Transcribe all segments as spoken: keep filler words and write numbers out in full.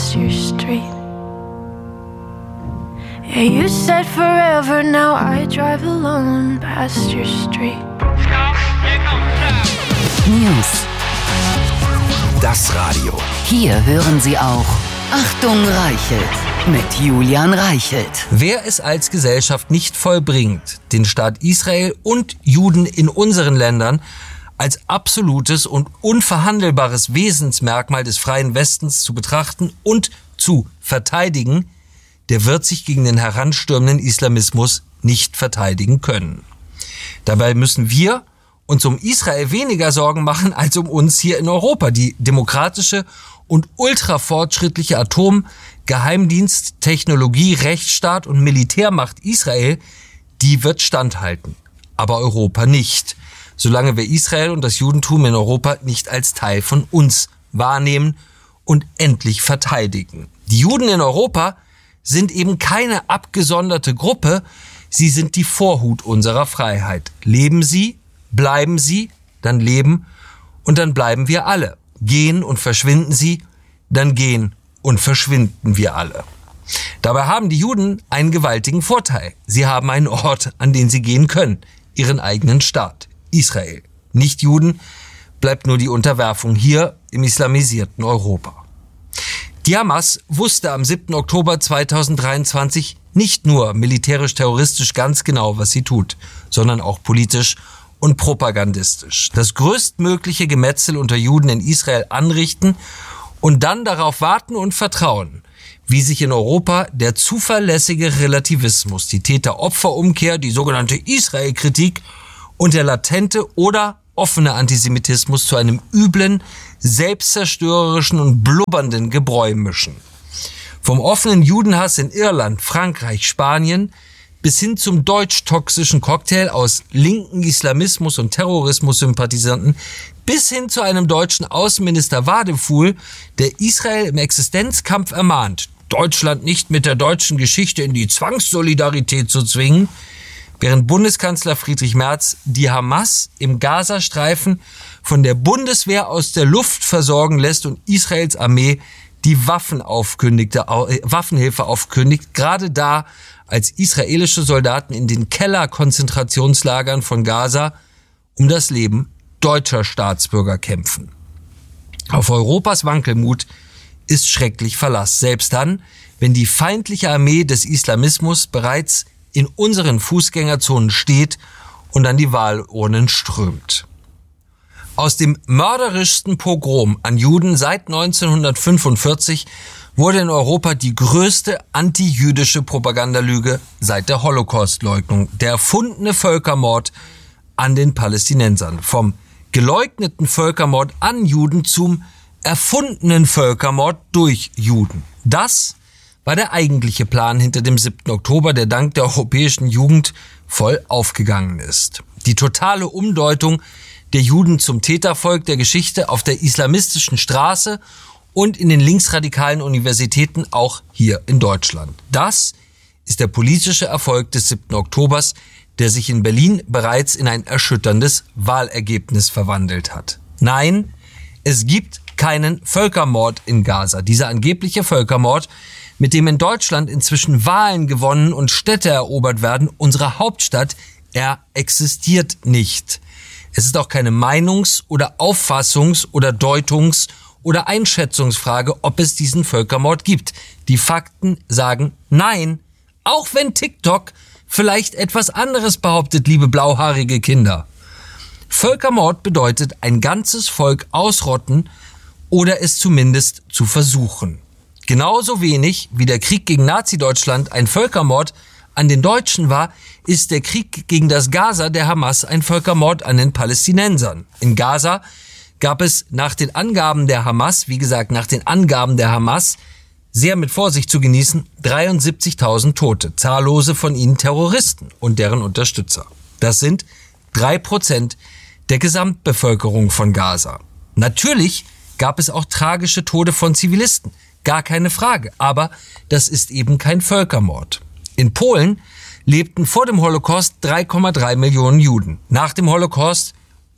past your street. Yeah, you said forever, now I drive alone past your street. News. Das Radio. Hier hören Sie auch Achtung Reichelt mit Julian Reichelt. Wer es als Gesellschaft nicht vollbringt, den Staat Israel und Juden in unseren Ländern als absolutes und unverhandelbares Wesensmerkmal des freien Westens zu betrachten und zu verteidigen, der wird sich gegen den heranstürmenden Islamismus nicht verteidigen können. Dabei müssen wir uns um Israel weniger Sorgen machen als um uns hier in Europa. Die demokratische und ultrafortschrittliche Atom-, Geheimdienst-, Technologie-, Rechtsstaat und Militärmacht Israel, die wird standhalten. Aber Europa nicht, solange wir Israel und das Judentum in Europa nicht als Teil von uns wahrnehmen und endlich verteidigen. Die Juden in Europa sind eben keine abgesonderte Gruppe, sie sind die Vorhut unserer Freiheit. Leben sie, bleiben sie, dann leben und dann bleiben wir alle. Gehen und verschwinden sie, dann gehen und verschwinden wir alle. Dabei haben die Juden einen gewaltigen Vorteil. Sie haben einen Ort, an den sie gehen können, ihren eigenen Staat, Israel. Nicht Juden, bleibt nur die Unterwerfung hier im islamisierten Europa. Die Hamas wusste am siebten Oktober zweitausenddreiundzwanzig nicht nur militärisch-terroristisch ganz genau, was sie tut, sondern auch politisch und propagandistisch. Das größtmögliche Gemetzel unter Juden in Israel anrichten und dann darauf warten und vertrauen, wie sich in Europa der zuverlässige Relativismus, die Täter-Opfer-Umkehr, die sogenannte Israel-Kritik und der latente oder offene Antisemitismus zu einem üblen, selbstzerstörerischen und blubbernden Gebräu mischen. Vom offenen Judenhass in Irland, Frankreich, Spanien bis hin zum deutsch-toxischen Cocktail aus linken Islamismus- und Terrorismus-Sympathisanten bis hin zu einem deutschen Außenminister Wadefuhl, der Israel im Existenzkampf ermahnt, Deutschland nicht mit der deutschen Geschichte in die Zwangssolidarität zu zwingen, während Bundeskanzler Friedrich Merz die Hamas im Gazastreifen von der Bundeswehr aus der Luft versorgen lässt und Israels Armee die Waffen aufkündigte, äh, Waffenhilfe aufkündigt, gerade da, als israelische Soldaten in den Keller-Konzentrationslagern von Gaza um das Leben deutscher Staatsbürger kämpfen. Auf Europas Wankelmut ist schrecklich Verlass, selbst dann, wenn die feindliche Armee des Islamismus bereits in unseren Fußgängerzonen steht und an die Wahlurnen strömt. Aus dem mörderischsten Pogrom an Juden seit neunzehnhundertfünfundvierzig wurde in Europa die größte antijüdische Propagandalüge seit der Holocaustleugnung, der erfundene Völkermord an den Palästinensern. Vom geleugneten Völkermord an Juden zum erfundenen Völkermord durch Juden. Das war der eigentliche Plan hinter dem siebten Oktober, der dank der europäischen Jugend voll aufgegangen ist. Die totale Umdeutung der Juden zum Tätervolk der Geschichte auf der islamistischen Straße und in den linksradikalen Universitäten auch hier in Deutschland. Das ist der politische Erfolg des siebten Oktobers, der sich in Berlin bereits in ein erschütterndes Wahlergebnis verwandelt hat. Nein, es gibt keinen Völkermord in Gaza. Dieser angebliche Völkermord, mit dem in Deutschland inzwischen Wahlen gewonnen und Städte erobert werden, unsere Hauptstadt, er existiert nicht. Es ist auch keine Meinungs- oder Auffassungs- oder Deutungs- oder Einschätzungsfrage, ob es diesen Völkermord gibt. Die Fakten sagen nein, auch wenn TikTok vielleicht etwas anderes behauptet, liebe blauhaarige Kinder. Völkermord bedeutet ein ganzes Volk ausrotten oder es zumindest zu versuchen. Genauso wenig wie der Krieg gegen Nazi-Deutschland ein Völkermord an den Deutschen war, ist der Krieg gegen das Gaza der Hamas ein Völkermord an den Palästinensern. In Gaza gab es nach den Angaben der Hamas, wie gesagt, nach den Angaben der Hamas, sehr mit Vorsicht zu genießen, dreiundsiebzigtausend Tote, zahllose von ihnen Terroristen und deren Unterstützer. Das sind drei Prozent der Gesamtbevölkerung von Gaza. Natürlich gab es auch tragische Tode von Zivilisten, gar keine Frage, aber das ist eben kein Völkermord. In Polen lebten vor dem Holocaust drei Komma drei Millionen Juden, nach dem Holocaust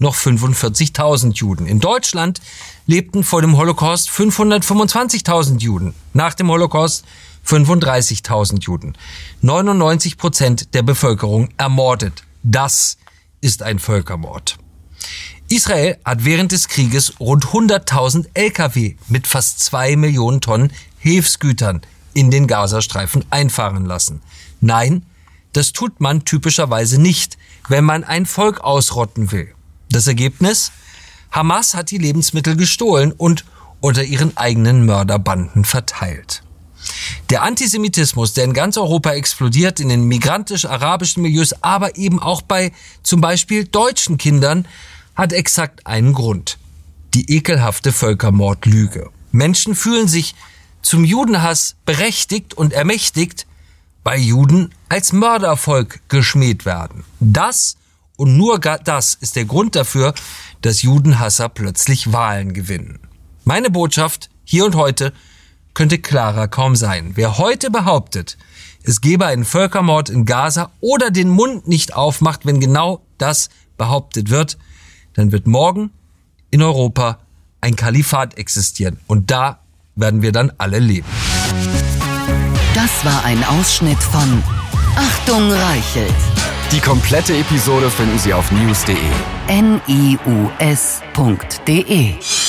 noch fünfundvierzigtausend Juden. In Deutschland lebten vor dem Holocaust fünfhundertfünfundzwanzigtausend Juden. Nach dem Holocaust fünfunddreißigtausend Juden. neunundneunzig Prozent der Bevölkerung ermordet. Das ist ein Völkermord. Israel hat während des Krieges rund hunderttausend L K W mit fast zwei Millionen Tonnen Hilfsgütern in den Gazastreifen einfahren lassen. Nein, das tut man typischerweise nicht, wenn man ein Volk ausrotten will. Das Ergebnis? Hamas hat die Lebensmittel gestohlen und unter ihren eigenen Mörderbanden verteilt. Der Antisemitismus, der in ganz Europa explodiert, in den migrantisch-arabischen Milieus, aber eben auch bei zum Beispiel deutschen Kindern, hat exakt einen Grund. Die ekelhafte Völkermordlüge. Menschen fühlen sich zum Judenhass berechtigt und ermächtigt, weil Juden als Mördervolk geschmäht werden. Das und nur das ist der Grund dafür, dass Judenhasser plötzlich Wahlen gewinnen. Meine Botschaft hier und heute könnte klarer kaum sein. Wer heute behauptet, es gebe einen Völkermord in Gaza oder den Mund nicht aufmacht, wenn genau das behauptet wird, dann wird morgen in Europa ein Kalifat existieren. Und da werden wir dann alle leben. Das war ein Ausschnitt von Achtung Reichelt. Die komplette Episode finden Sie auf news punkt de. N I U S punkt de